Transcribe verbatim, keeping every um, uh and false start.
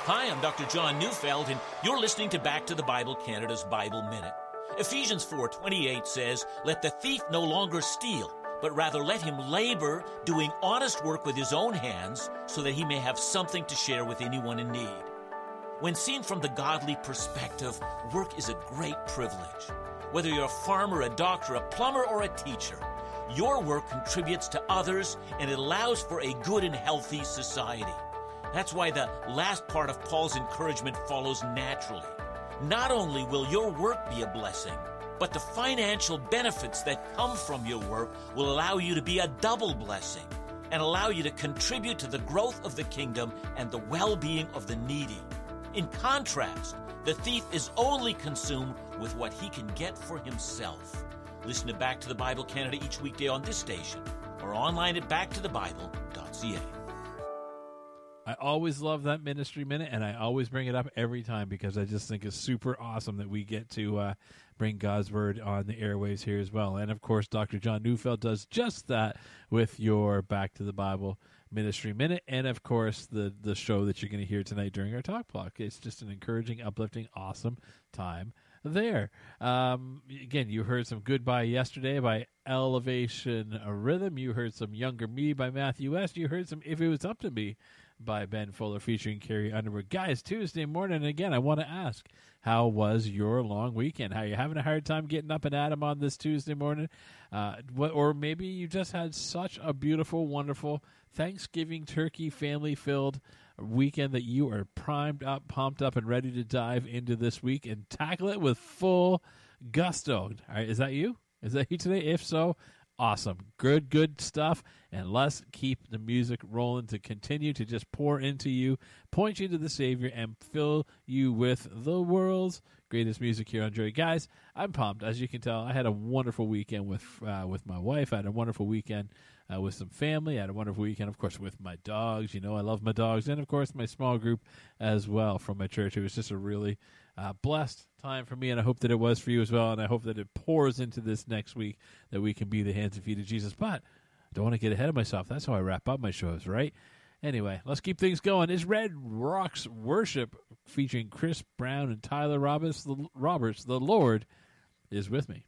Hi, I'm Doctor John Neufeld, and you're listening to Back to the Bible Canada's Bible Minute. Ephesians four twenty-eight says, "Let the thief no longer steal, but rather let him labor, doing honest work with his own hands, so that he may have something to share with anyone in need." When seen from the godly perspective, work is a great privilege. Whether you're a farmer, a doctor, a plumber, or a teacher, your work contributes to others, and it allows for a good and healthy society. That's why the last part of Paul's encouragement follows naturally. Not only will your work be a blessing, but the financial benefits that come from your work will allow you to be a double blessing and allow you to contribute to the growth of the kingdom and the well-being of the needy. In contrast, the thief is only consumed with what he can get for himself. Listen to Back to the Bible Canada each weekday on this station or online at back to the bible dot c a. I always love that Ministry Minute, and I always bring it up every time because I just think it's super awesome that we get to uh, bring God's Word on the airwaves here as well. And, of course, Doctor John Neufeld does just that with your Back to the Bible Ministry Minute and, of course, the, the show that you're going to hear tonight during our Talk Block. It's just an encouraging, uplifting, awesome time there. Um, again, you heard some Goodbye Yesterday by Elevation Rhythm. You heard some Younger Me by Matthew West. You heard some If It Was Up to Me by Ben Fuller featuring Carrie Underwood. Guys, Tuesday morning, and again, I want to ask, how was your long weekend? How are you having a hard time getting up and at 'em on this Tuesday morning? Uh, what, or maybe you just had such a beautiful, wonderful Thanksgiving turkey family-filled weekend that you are primed up, pumped up, and ready to dive into this week and tackle it with full gusto. All right, is that you? Is that you today? If so, awesome. Good, good stuff. And let's keep the music rolling to continue to just pour into you, point you to the Savior, and fill you with the world's greatest music here on Joy. Guys, I'm pumped. As you can tell, I had a wonderful weekend with uh, with my wife. I had a wonderful weekend uh, with some family. I had a wonderful weekend, of course, with my dogs. You know, I love my dogs. And, of course, my small group as well from my church. It was just a really uh, blessed time for me, and I hope that it was for you as well, and I hope that it pours into this next week that we can be the hands and feet of Jesus. But I don't want to get ahead of myself. That's how I wrap up my shows, right? Anyway, let's keep things going. It's Red Rocks Worship featuring Chris Brown and Tyler Roberts. The, Roberts, the Lord is with me.